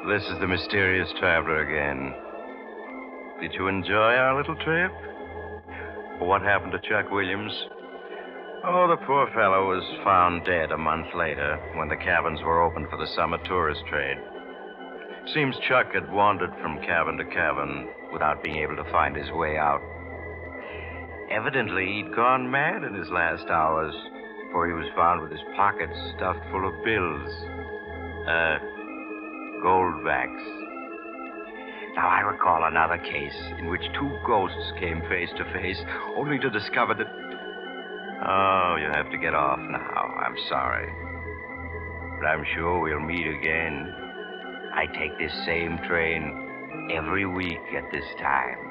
This is the mysterious traveler again. Did you enjoy our little trip? What happened to Chuck Williams? Oh, the poor fellow was found dead a month later when the cabins were opened for the summer tourist trade. Seems Chuck had wandered from cabin to cabin without being able to find his way out. Evidently, he'd gone mad in his last hours, for he was found with his pockets stuffed full of bills. Goldbacks. Now, I recall another case in which two ghosts came face to face, only to discover that... Oh, you have to get off now. I'm sorry. But I'm sure we'll meet again. I take this same train every week at this time.